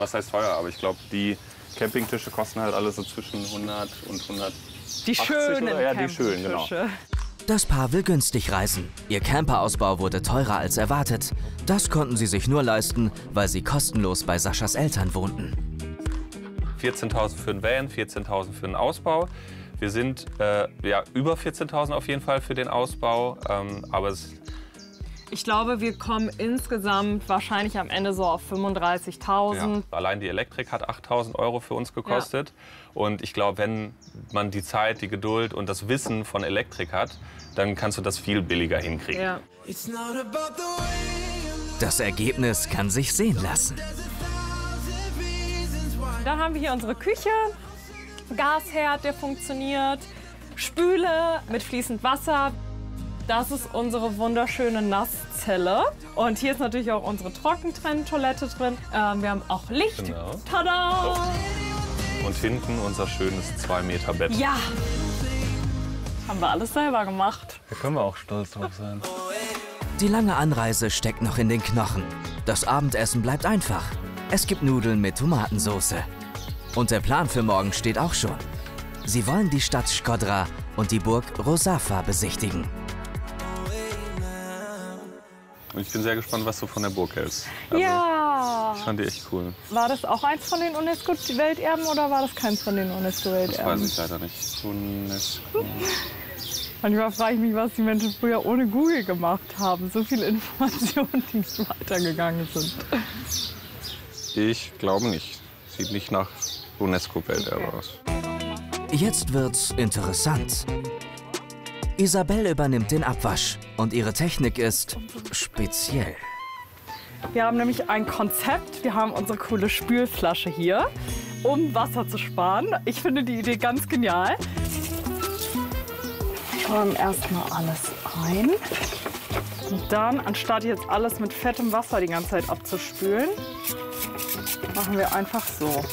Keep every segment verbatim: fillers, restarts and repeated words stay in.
Was heißt teuer? Aber ich glaube, die Campingtische kosten halt alle so zwischen hundert und hundert. Die schönen oder? Ja, die schönen, genau. Das Paar will günstig reisen. Ihr Camperausbau wurde teurer als erwartet. Das konnten sie sich nur leisten, weil sie kostenlos bei Saschas Eltern wohnten. vierzehntausend für den Van, vierzehntausend für den Ausbau. Wir sind äh, ja, über vierzehntausend auf jeden Fall für den Ausbau. Ähm, aber es Ich glaube, wir kommen insgesamt wahrscheinlich am Ende so auf fünfunddreißigtausend. Ja, allein die Elektrik hat achttausend Euro für uns gekostet. Ja. Und ich glaube, wenn man die Zeit, die Geduld und das Wissen von Elektrik hat, dann kannst du das viel billiger hinkriegen. Ja. Das Ergebnis kann sich sehen lassen. Dann haben wir hier unsere Küche, Gasherd, der funktioniert, Spüle mit fließend Wasser. Das ist unsere wunderschöne Nasszelle. Und hier ist natürlich auch unsere Trockentrenntoilette drin. Ähm, wir haben auch Licht. Genau. Tada! Oh. Und hinten unser schönes zwei Meter Bett. Ja! Haben wir alles selber gemacht. Da können wir auch stolz drauf sein. Die lange Anreise steckt noch in den Knochen. Das Abendessen bleibt einfach. Es gibt Nudeln mit Tomatensauce. Und der Plan für morgen steht auch schon. Sie wollen die Stadt Shkodra und die Burg Rozafa besichtigen. Und ich bin sehr gespannt, was du von der Burg hältst. Also, Ja! ich fand die echt cool. War das auch eins von den UNESCO-Welterben oder war das keins von den UNESCO-Welterben? Das weiß ich leider nicht. UNESCO. Manchmal frage ich mich, was die Menschen früher ohne Google gemacht haben. So viele Informationen, die nicht weitergegangen sind. Ich glaube nicht. Sieht nicht nach UNESCO-Welterbe Okay. aus. Jetzt wird's interessant. Isabelle übernimmt den Abwasch und ihre Technik ist speziell. Wir haben nämlich ein Konzept. Wir haben unsere coole Spülflasche hier, um Wasser zu sparen. Ich finde die Idee ganz genial. Wir räumen erstmal alles rein. Und dann, anstatt jetzt alles mit fettem Wasser die ganze Zeit abzuspülen, machen wir einfach so.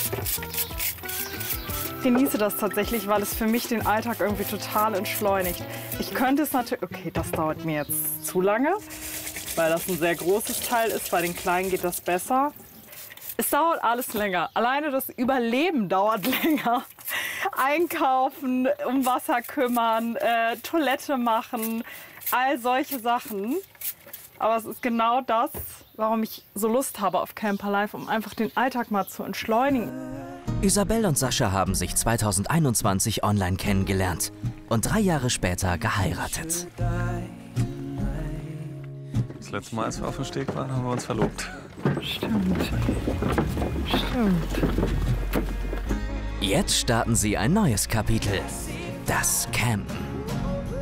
Ich genieße das tatsächlich, weil es für mich den Alltag irgendwie total entschleunigt. Ich könnte es natürlich... Okay, das dauert mir jetzt zu lange, weil das ein sehr großes Teil ist. Bei den kleinen geht das besser. Es dauert alles länger. Alleine das Überleben dauert länger. Einkaufen, um Wasser kümmern, äh, Toilette machen, all solche Sachen. Aber es ist genau das, warum ich so Lust habe auf Camperlife, um einfach den Alltag mal zu entschleunigen. Isabelle und Sascha haben sich zweitausendeinundzwanzig online kennengelernt und drei Jahre später geheiratet. Das letzte Mal, als wir auf dem Steg waren, haben wir uns verlobt. Stimmt. Stimmt. Jetzt starten sie ein neues Kapitel. Das Campen.